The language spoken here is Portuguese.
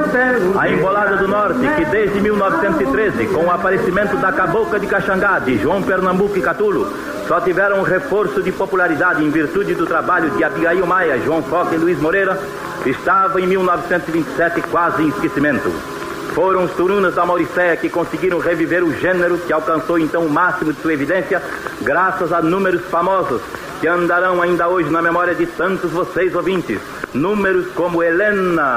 A Embolada do Norte, que desde 1913, com o aparecimento da Cabocla de Caxangá, de João Pernambuco e Catulo, só tiveram um reforço de popularidade em virtude do trabalho de Abigail Maia, João Foca e Luiz Moreira, estava em 1927 quase em esquecimento. Foram os turunas da Mauricéia que conseguiram reviver o gênero, que alcançou então o máximo de sua evidência, graças a números famosos, que andarão ainda hoje na memória de tantos vocês ouvintes. Números como Helena,